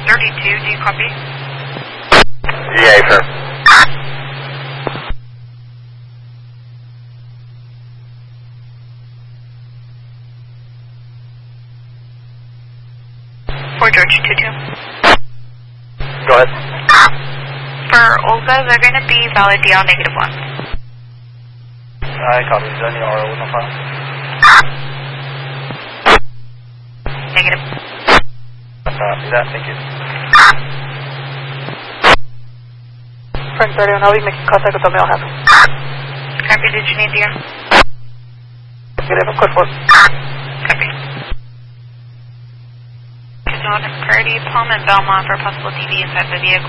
32, do you copy? Yeah, sir. For George 22. Go ahead. For Olga, they're going to be valid DL -1. I copy. Is there any RO in the file? Negative. Copy that. Thank you. Frank 31, I'll be making contact with the mail house. Copy, did you need the Negative, of course. Copy. Zone Purdy, Palm and Belmont for possible DV inside the vehicle.